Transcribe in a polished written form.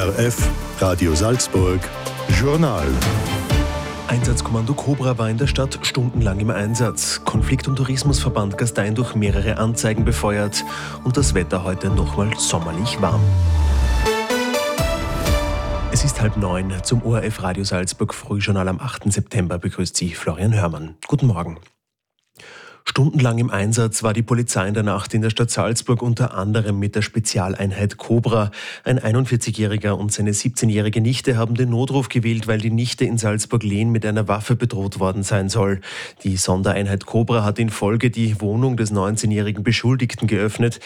ORF Radio Salzburg Journal. Einsatzkommando Cobra war in der Stadt stundenlang im Einsatz. Konflikt- und Tourismusverband Gastein durch mehrere Anzeigen befeuert und das Wetter heute nochmal sommerlich warm. Es ist 8:30 zum ORF Radio Salzburg Frühjournal am 8. September begrüßt Sie Florian Hörmann. Guten Morgen. Stundenlang im Einsatz war die Polizei in der Nacht in der Stadt Salzburg, unter anderem mit der Spezialeinheit Cobra. Ein 41-Jähriger und seine 17-jährige Nichte haben den Notruf gewählt, weil die Nichte in Salzburg-Lehn mit einer Waffe bedroht worden sein soll. Die Sondereinheit Cobra hat in Folge die Wohnung des 19-jährigen Beschuldigten geöffnet.